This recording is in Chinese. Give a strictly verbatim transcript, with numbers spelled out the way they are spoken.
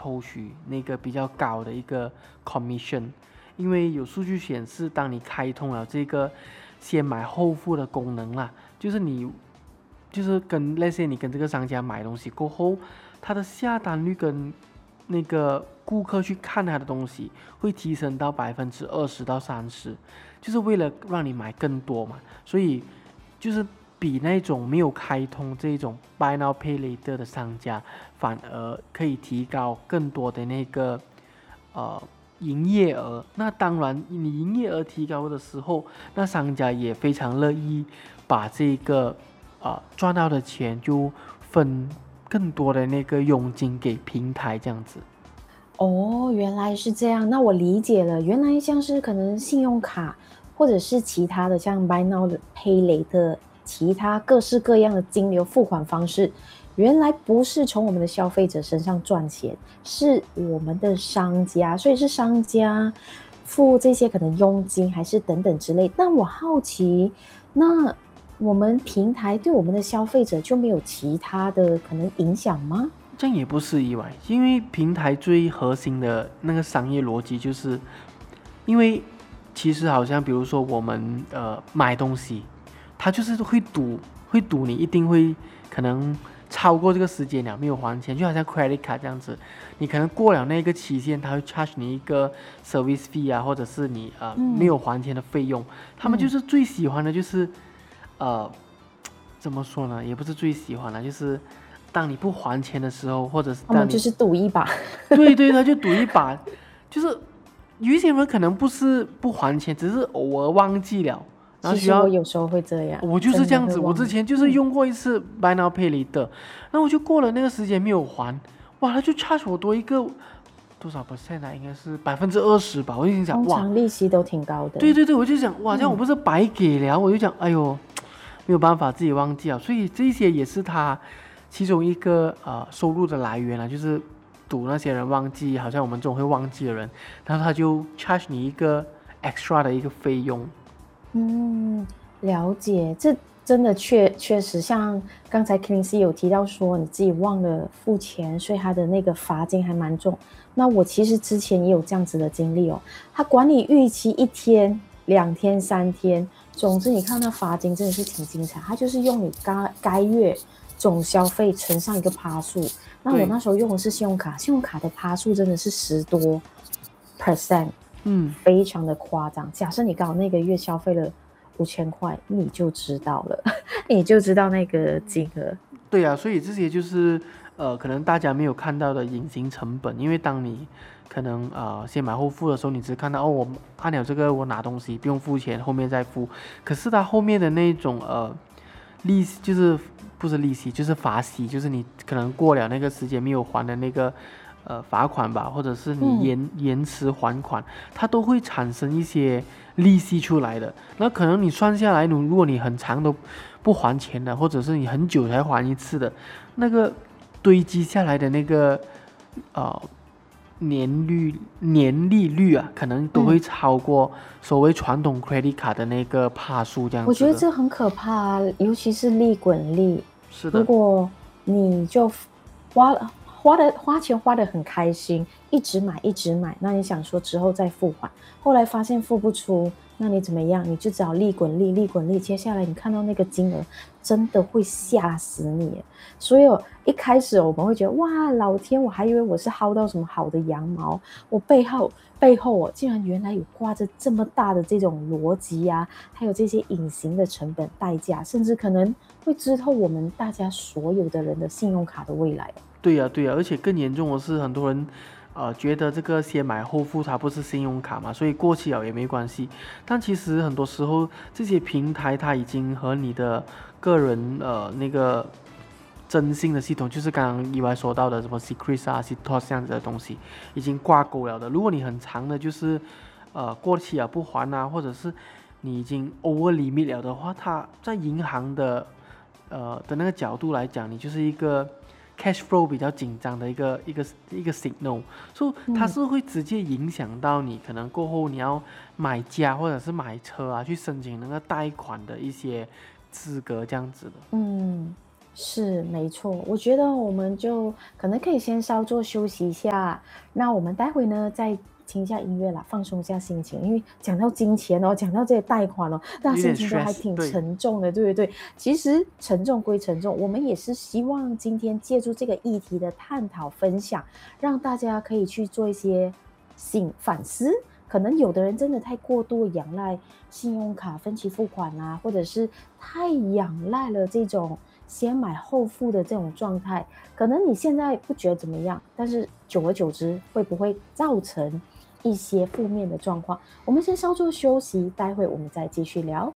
抽取那个比较高的一个 commission，因为有数据显示，当你开通了这个先买后付的功能啦，就是你就是跟那些你跟这个商家买东西过后，它的下单率跟那个顾客去看他的东西会提升到百分之二十到三十，就是为了让你买更多嘛，所以就是比那种没有开通这种 Buy Now Pay Later 的商家，反而可以提高更多的那个呃营业额。那当然，你营业额提高的时候，那商家也非常乐意把这个呃赚到的钱就分更多的那个佣金给平台这样子。 哦，原来是这样，那我理解了，原来像是可能信用卡或者是其他的像 Buy Now Pay Later 其他各式各样的金流付款方式，原来不是从我们的消费者身上赚钱，是我们的商家，所以是商家付这些可能佣金还是等等之类。那我好奇，那我们平台对我们的消费者就没有其他的可能影响吗？ 这样也不是意外，因为平台最核心的那个商业逻辑就是，因为其实好像比如说我们呃买东西，他就是会赌，会赌你一定会可能超过这个时间了没有还钱，就好像 credit card 这样子，你可能过了那个期限，他会 charge 你一个 service fee 啊，或者是你呃、嗯、没有还钱的费用，他们就是最喜欢的就是呃怎么说呢，也不是最喜欢的，就是当你不还钱的时候，或者是当你、 他们就是赌一把对对，他就赌一把，就是有一些人可能不是不还钱，只是偶尔忘记了。然后其实我有时候会这样， 我就是这样子。我之前就是用过一次 Buy Now Pay Later，然后我就过了那个时间没有还，哇，他就 charge 我多一个多少 percent 啊？应该是百分之二十吧。我就想，哇， 通常利息都挺高的。 对对对，我就想，哇，这样我不是白给了？我就讲，哎呦，没有办法，自己忘记了。所以这些也是他其中一个呃收入的来源啊，就是赌那些人忘记，好像我们这种会忘记的人，然后他就 charge 你一个 extra 的一个费用。 嗯，了解，这真的确确实像刚才 Kingsley 有提到说你自己忘了付钱，所以他的那个罚金还蛮重。那我其实之前也有这样子的经历哦，他管你逾期一天、两天、三天，总之你看那罚金真的是挺精彩，他就是用你该该月总消费乘上一个趴数。那我那时候用的是信用卡，信用卡的趴数真的是十多 percent。嗯，非常的夸张。假设你刚好那个月消费了五千块，你就知道了，你就知道那个金额。 对啊，所以这些就是呃，可能大家没有看到的隐形成本。因为当你可能呃先买后付的时候，你只看到哦，我按了这个我拿东西不用付钱，后面再付。可是它后面的那种呃利息，就是不是利息，就是罚息，就是你可能过了那个时间没有还的那个。呃，罚款吧，或者是你延、嗯、延迟还款，它都会产生一些利息出来的。那可能你算下来，如果你很长都不还钱的，或者是你很久才还一次的，那个堆积下来的那个呃年率年利率啊，可能都会超过所谓传统 credit 卡的那个趴数这样子。 我觉得这很可怕啊，尤其是利滚利。 是的， 如果你就花了。花的花钱花得很开心，一直买一直买，那你想说之后再付还，后来发现付不出，那你怎么样？你就只好利滚利，利滚利。接下来你看到那个金额，真的会吓死你。所以一开始我们会觉得哇，老天，我还以为我是薅到什么好的羊毛，我背后背后我竟然原来有挂着这么大的这种逻辑啊，还有这些隐形的成本代价，甚至可能会知透我们大家所有的人的信用卡的未来。 对呀、啊、对呀、啊，而且更严重的是，很多人，呃，觉得这个先买后付它不是信用卡嘛，所以过期了也没关系。但其实很多时候，这些平台它已经和你的个人呃那个征信的系统，就是刚刚意外说到的什么 Secret 啊、Citos 这样子的东西，已经挂钩了的。如果你很长的，就是呃过期了不还啊，或者是你已经 over limit 了的话，它在银行的呃的那个角度来讲，你就是一个cash flow 比较紧张的一个一个一个 signal， 所以它是会直接影响到你可能过后你要买家或者是买车啊，去申请那个贷款的一些资格这样子的。 嗯， 是没错，我觉得我们就可能可以先稍作休息一下，那我们待会呢再听一下音乐啦，放松一下心情。因为讲到金钱哦，讲到这些贷款哦，大家有点心情都还 stress， 挺对， 沉重的，对不对？其实沉重归沉重，我们也是希望今天借助这个议题的探讨分享，让大家可以去做一些醒反思。可能有的人真的太过度仰赖信用卡分期付款啊，或者是太仰赖了这种先买后付的这种状态，可能你现在不觉得怎么样，但是久而久之会不会造成一些负面的状况？我们先稍作休息，待会我们再继续聊。